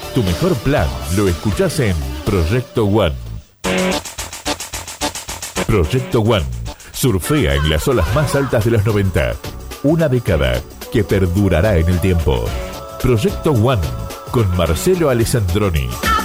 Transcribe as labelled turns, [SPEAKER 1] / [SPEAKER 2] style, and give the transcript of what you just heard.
[SPEAKER 1] Tu mejor plan lo escuchás en Proyecto One. Proyecto One. Surfea en las olas más altas de los 90. Una década que perdurará en el tiempo. Proyecto One con Marcelo Alessandroni.